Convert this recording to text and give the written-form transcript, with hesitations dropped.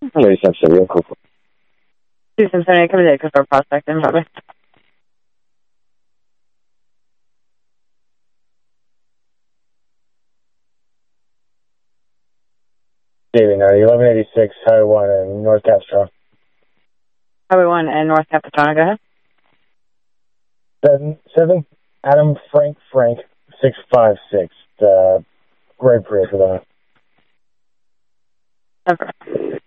37, cool. 278, cover the for prospect in Broadway. David, 1186, Highway 1 in North Capistrano. Highway 1 and North Capistrano, go ahead. 7, Adam Frank, 656, Great Prius with Okay.